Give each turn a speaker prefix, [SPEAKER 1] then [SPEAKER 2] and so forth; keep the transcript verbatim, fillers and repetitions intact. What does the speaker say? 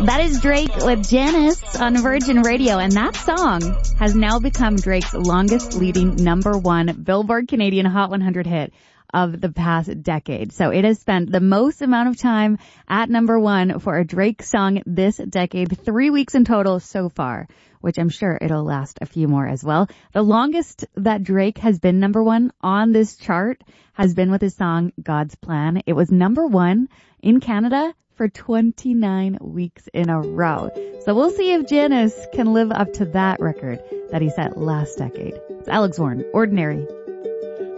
[SPEAKER 1] That is Drake with Janice on Virgin Radio, and that song has now become Drake's longest leading number one Billboard Canadian Hot one hundred hit of the past decade. So it has spent the most amount of time at number one for a Drake song this decade, three weeks in total so far, which I'm sure it'll last a few more as well. The longest that Drake has been number one on this chart has been with his song God's Plan. It was number one in Canada for twenty-nine weeks in a row. So we'll see if Janice can live up to that record that he set last decade. It's Alex Warren, Ordinary.